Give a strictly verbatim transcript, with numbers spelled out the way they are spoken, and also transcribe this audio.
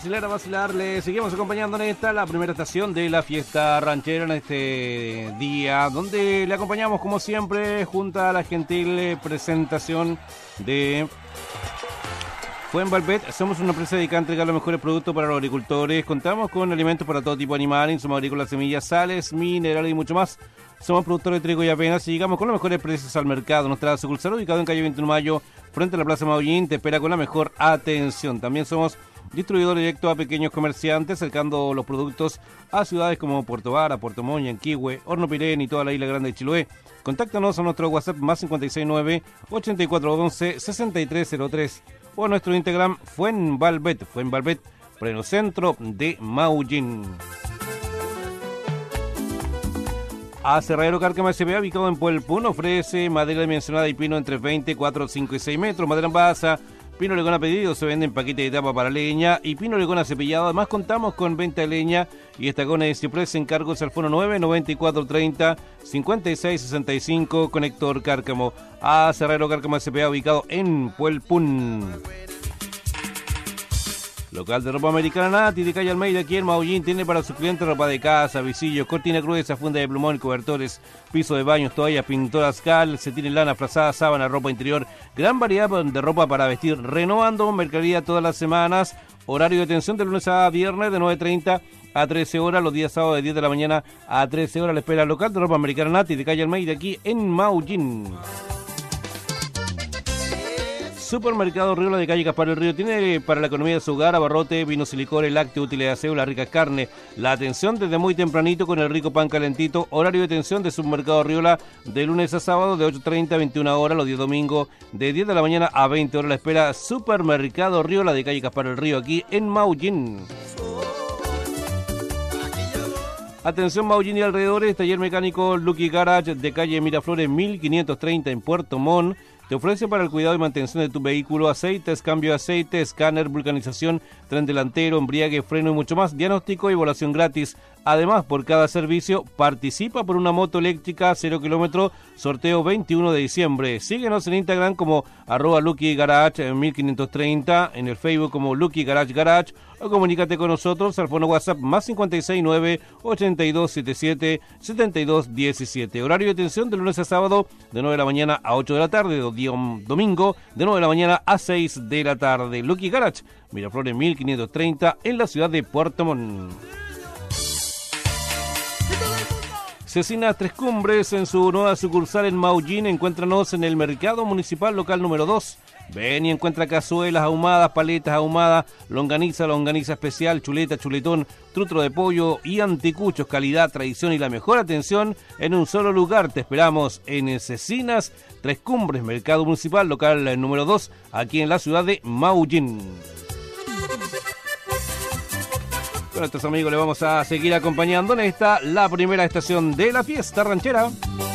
vacilar, a vacilar. Le seguimos acompañando en esta, la primera estación de la fiesta ranchera en este día, donde le acompañamos como siempre junto a la gentil presentación de Fuenvalvet. Somos una empresa dedicada a entregar los mejores productos para los agricultores. Contamos con alimentos para todo tipo de animales, insumos agrícolas, semillas, sales, minerales y mucho más. Somos productores de trigo y avenas y llegamos con los mejores precios al mercado. Nuestra sucursal ubicada en calle veintiuno de mayo, frente a la Plaza Maullín, te espera con la mejor atención. También somos distribuidor directo a pequeños comerciantes, acercando los productos a ciudades como Puerto Vara, Puerto Montt, Yanquihue, Horno Pirén y toda la isla grande de Chiloé. Contáctanos a nuestro WhatsApp más cinco seis nueve, ocho cuatro uno uno, seis tres cero tres o a nuestro Instagram Fuenvalvet, Fuenvalvet, pleno centro de Maullín. Aserradero Cárcamo S P A, ubicado en Puelpún, ofrece madera dimensionada y pino entre veinte, cuatro, cinco y seis metros, madera en basa, pino legón a pedido, se vende en paquete de tapa para leña y pino legón acepillado. Además contamos con venta de leña y estacones de ciprés. Encargos al fono nueve, noventa y cuatro, treinta, cincuenta y seis, sesenta y cinco, Conector Cárcamo. Aserradero Cárcamo S P A, ubicado en Puelpún. Local de ropa americana Nati de calle Almeida, aquí en Maullín, tiene para sus clientes ropa de casa, visillos, cortina gruesa, funda de plumón, cobertores, piso de baños, toallas, pinturas cal, cetín en lana, frazada, sábana, ropa interior, gran variedad de ropa para vestir, renovando mercadería todas las semanas, horario de atención de lunes a viernes de nueve treinta a trece horas, los días sábados de diez de la mañana a trece horas, la espera local de ropa americana Nati de calle Almeida, aquí en Maullín. Supermercado Riola de calle Caspar del Río tiene para la economía de su hogar abarrote, vinos y licores, lácteos, útiles de aseo, las ricas carnes. La atención desde muy tempranito con el rico pan calentito. Horario de atención de Supermercado Riola de lunes a sábado de ocho treinta a veintiuna horas, los días domingos de diez de la mañana a veinte horas. La espera Supermercado Riola de calle Caspar del Río, aquí en Maullín. Atención Maullín y alrededores, taller mecánico Lucky Garage de calle Miraflores mil quinientos treinta en Puerto Montt. Te ofrece para el cuidado y mantención de tu vehículo aceites, cambio de aceite, escáner, vulcanización, tren delantero, embriague, freno y mucho más. Diagnóstico y evaluación gratis. Además, por cada servicio, participa por una moto eléctrica cero kilómetros, sorteo veintiuno de diciembre. Síguenos en Instagram como arroba Lucky Garage mil quinientos treinta, en el Facebook como Lucky Garage Garage, o comunícate con nosotros al fono WhatsApp más cinco seis nueve, ocho dos siete siete, siete dos uno siete. Horario de atención de lunes a sábado de nueve de la mañana a ocho de la tarde, día domingo de nueve de la mañana a seis de la tarde. Lucky Garage, Miraflores mil quinientos treinta en la ciudad de Puerto Montt. Cecinas Tres Cumbres en su nueva sucursal en Maullín. Encuéntranos en el Mercado Municipal Local número dos. Ven y encuentra cazuelas ahumadas, paletas ahumadas, longaniza, longaniza especial, chuleta, chuletón, trutro de pollo y anticuchos. Calidad, tradición y la mejor atención en un solo lugar. Te esperamos en Cecinas Tres Cumbres, Mercado Municipal Local número dos, aquí en la ciudad de Maullín. Con nuestros amigos le vamos a seguir acompañando en esta, la primera estación de la fiesta ranchera.